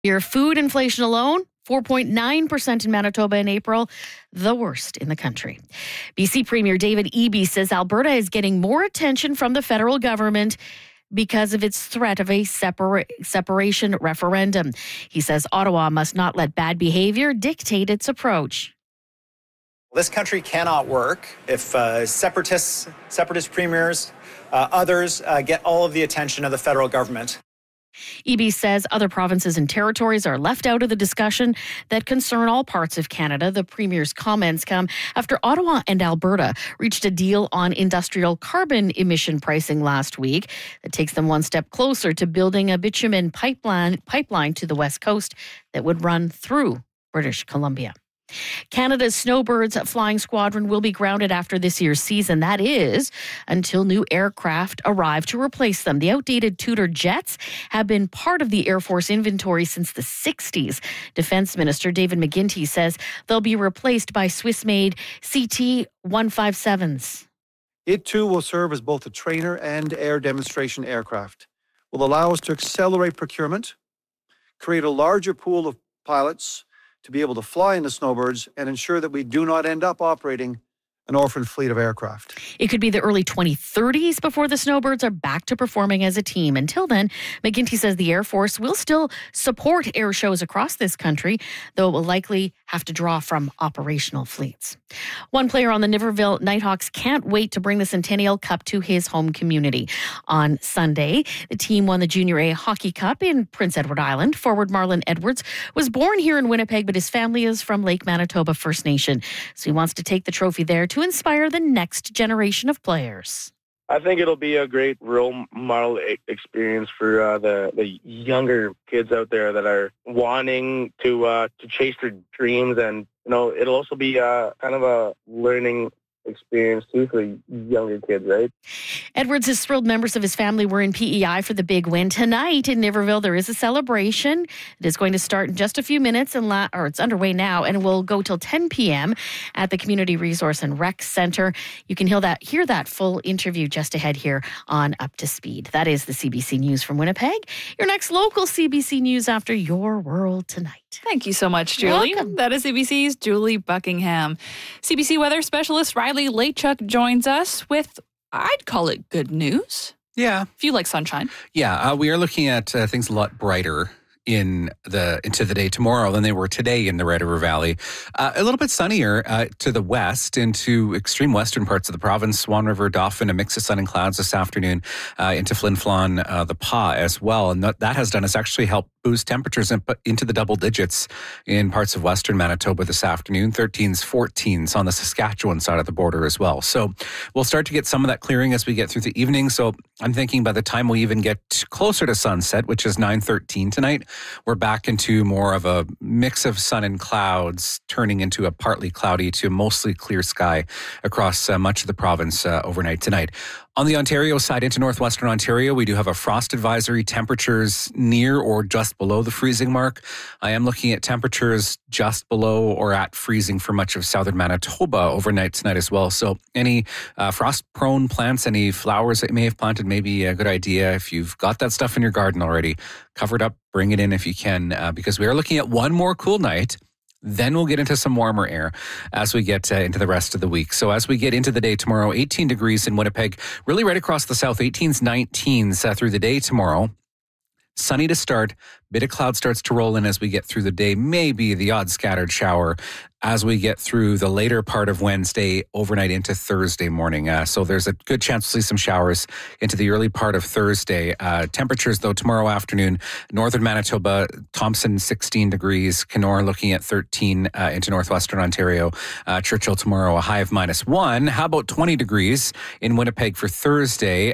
Your food inflation alone, 4.9% in Manitoba in April, the worst in the country. BC Premier David Eby says Alberta is getting more attention from the federal government because of its threat of a separation referendum. He says Ottawa must not let bad behavior dictate its approach. This country cannot work if separatist premiers, others get all of the attention of the federal government. Eby says other provinces and territories are left out of the discussion that concern all parts of Canada. The Premier's comments come after Ottawa and Alberta reached a deal on industrial carbon emission pricing last week that takes them one step closer to building a bitumen pipeline to the West Coast that would run through British Columbia. Canada's Snowbirds flying squadron will be grounded after this year's season. That is, until new aircraft arrive to replace them. The outdated Tudor jets have been part of the Air Force inventory since the 60s. Defense Minister David McGuinty says they'll be replaced by Swiss-made CT-157s. It too will serve as both a trainer and air demonstration aircraft. Will allow us to accelerate procurement, create a larger pool of pilots to be able to fly in the Snowbirds and ensure that we do not end up operating an orphan fleet of aircraft. It could be the early 2030s before the Snowbirds are back to performing as a team. Until then, McGuinty says the Air Force will still support air shows across this country, though it will likely have to draw from operational fleets. One player on the Niverville Nighthawks can't wait to bring the Centennial Cup to his home community. On Sunday, the team won the Junior A Hockey Cup in Prince Edward Island. Forward Marlon Edwards was born here in Winnipeg, but his family is from Lake Manitoba First Nation. So he wants to take the trophy there to inspire the next generation of players. I think it'll be a great role model experience for the younger kids out there that are wanting to chase their dreams, and it'll also be kind of a learning experience too for younger kids, right? Edwards is thrilled members of his family were in PEI for the big win. Tonight in Niverville, there is a celebration. It is going to start in just a few minutes, or it's underway now, and it will go till 10 p.m. at the Community Resource and Rec Center. You can hear that full interview just ahead here on Up to Speed. That is the CBC News from Winnipeg. Your next local CBC News after Your World Tonight. Thank you so much, Julie. Welcome. That is CBC's Julie Buckingham. CBC weather specialist Riley Lachuk joins us with, I'd call it good news. Yeah. If you like sunshine. Yeah, we are looking at things a lot brighter into the day tomorrow than they were today in the Red River Valley. A little bit sunnier to the west into extreme western parts of the province. Swan River, Dauphin, a mix of sun and clouds this afternoon into Flin Flon, the Pas as well. And that has done is actually helped boost temperatures into the double digits in parts of western Manitoba this afternoon. 13s, 14s on the Saskatchewan side of the border as well. So we'll start to get some of that clearing as we get through the evening. So I'm thinking by the time we even get closer to sunset, which is 9:13 tonight, we're back into more of a mix of sun and clouds, turning into a partly cloudy to mostly clear sky across much of the province overnight tonight. On the Ontario side, into northwestern Ontario, we do have a frost advisory, temperatures near or just below the freezing mark. I am looking at temperatures just below or at freezing for much of southern Manitoba overnight tonight as well. So any frost-prone plants, any flowers that you may have planted, may be a good idea. If you've got that stuff in your garden already, cover it up, bring it in if you can, because we are looking at one more cool night. Then we'll get into some warmer air as we get into the rest of the week. So as we get into the day tomorrow, 18 degrees in Winnipeg, really right across the south, 18s, 19s through the day tomorrow. Sunny to start, bit of cloud starts to roll in as we get through the day, maybe the odd scattered shower as we get through the later part of Wednesday, overnight into Thursday morning. So there's a good chance to see some showers into the early part of Thursday. Temperatures, though, tomorrow afternoon, northern Manitoba, Thompson 16 degrees, Kenora looking at 13 into northwestern Ontario. Churchill tomorrow, a high of -1. How about 20 degrees in Winnipeg for Thursday,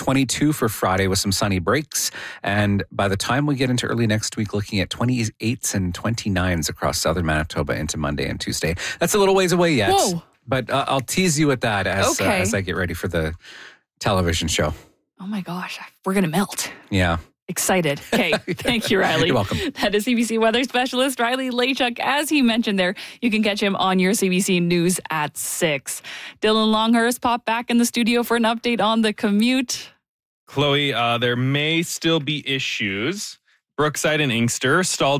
22 for Friday with some sunny breaks. And by the time we get into early next week, looking at 28s and 29s across southern Manitoba into Monday and Tuesday. That's a little ways away yet. Whoa. But I'll tease you with that as I get ready for the television show. Oh my gosh, we're going to melt. Yeah. Excited. Okay, thank you, Riley. You're welcome. That is CBC weather specialist Riley Lachuk. As he mentioned there, you can catch him on your CBC News at 6. Dylan Longhurst popped back in the studio for an update on the commute. Chloe, there may still be issues Brookside and Inkster stalled